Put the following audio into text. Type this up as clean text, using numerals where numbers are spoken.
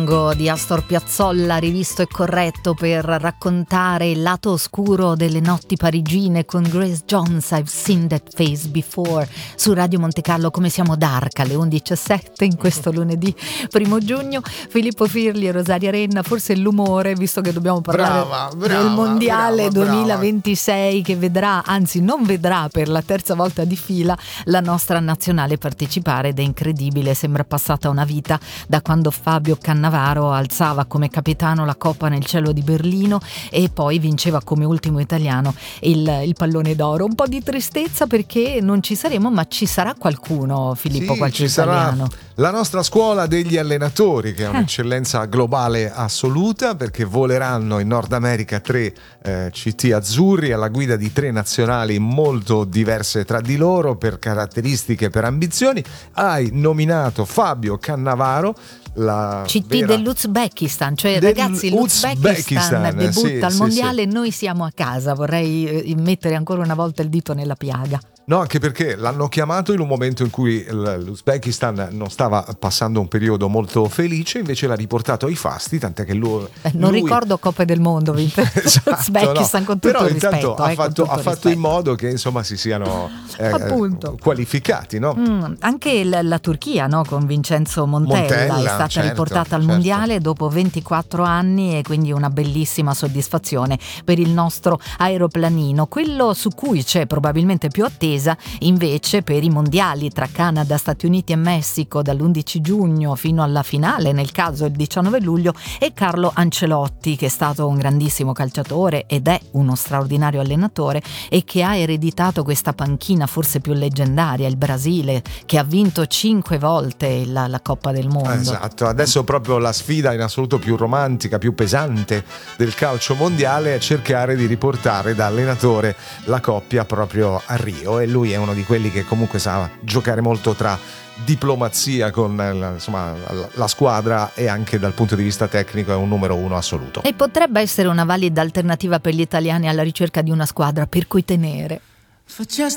tango di Astor Piazzolla, rivisto e corretto per raccontare il lato oscuro delle notti parigine con Grace Jones, I've Seen That Face Before, su Radio Monte Carlo. Come siamo dark alle 11:07 in questo lunedì 1 giugno. Filippo Firli e Rosaria Renna, forse l'umore, visto che dobbiamo parlare del Mondiale 2026 che vedrà, anzi non vedrà per la terza volta di fila la nostra nazionale partecipare, ed è incredibile, sembra passata una vita da quando Fabio Cannavaro alzava come capitano la coppa nel cielo di Berlino e poi vinceva come ultimo italiano il pallone d'oro. Un po' di tristezza perché non ci saremo, ma ci sarà qualcuno, Filippo, sì, qualche ci italiano. Sarà la nostra scuola degli allenatori, che è un'eccellenza globale assoluta, perché voleranno in Nord America 3 CT azzurri alla guida di 3 nazionali molto diverse tra di loro per caratteristiche, per ambizioni. Hai nominato Fabio Cannavaro, la CT dell'Uzbekistan, cioè ragazzi, l'Uzbekistan debutta al mondiale. Noi siamo a casa, vorrei mettere ancora una volta il dito nella piaga. No, anche perché l'hanno chiamato in un momento in cui l'Uzbekistan non stava passando un periodo molto felice, invece l'ha riportato ai fasti, tant'è che lui ricordo Coppe del Mondo vinte l'Uzbekistan, con tutto però il rispetto, intanto ha fatto in modo che insomma si siano qualificati, no? Anche la Turchia, no? Con Vincenzo Montella è stata riportata al mondiale dopo 24 anni, e quindi una bellissima soddisfazione per il nostro aeroplanino. Quello su cui c'è probabilmente più attesa invece per i mondiali tra Canada, Stati Uniti e Messico dall'11 giugno fino alla finale, nel caso il 19 luglio, è Carlo Ancelotti, che è stato un grandissimo calciatore ed è uno straordinario allenatore e che ha ereditato questa panchina forse più leggendaria, il Brasile, che ha vinto 5 volte la Coppa del Mondo. Esatto, adesso proprio la sfida in assoluto più romantica, più pesante del calcio mondiale è cercare di riportare da allenatore la coppia proprio a Rio, e lui è uno di quelli che comunque sa giocare molto tra diplomazia con la squadra, e anche dal punto di vista tecnico è un numero 1 assoluto. E potrebbe essere una valida alternativa per gli italiani alla ricerca di una squadra per cui tenere. For just